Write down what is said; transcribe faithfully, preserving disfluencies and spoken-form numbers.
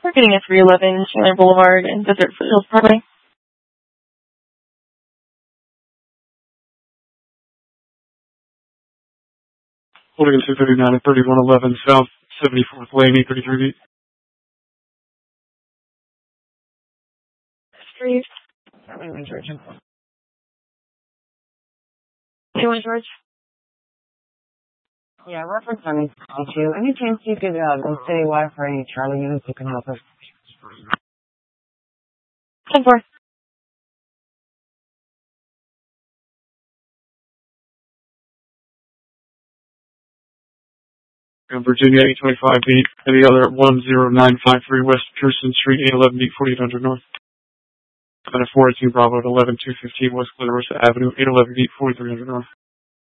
We're getting at three eleven Chandler Boulevard and Desert Foothills Parkway. Holding at two thirty-nine at thirty-one eleven South seventy-fourth Lane, eight thirty-three feet. Street. Two one George. Yeah, reference on me. You. Any chance you could uh, go citywide for any Charlie units you can help us? ten four. Virginia eight twenty-five beat, any other at one zero nine five three West Pearson Street, eight eleven beat, forty-eight hundred North. And a four eighteen Bravo at eleven two fifteen West Glen Rosa Avenue, eight eleven beat, forty-three hundred North.